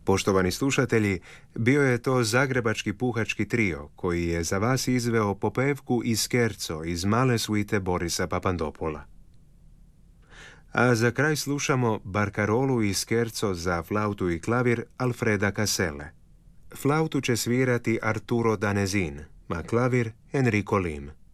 Poštovani slušatelji, bio je to zagrebački puhački trio koji je za vas izveo popevku i skerco iz male suite Borisa Papandopoula. A za kraj slušamo barkarolu i skerco za flautu i klavir Alfreda Caselle. Flautu će svirati Arturo Danezin, a klavir Enrico Lim.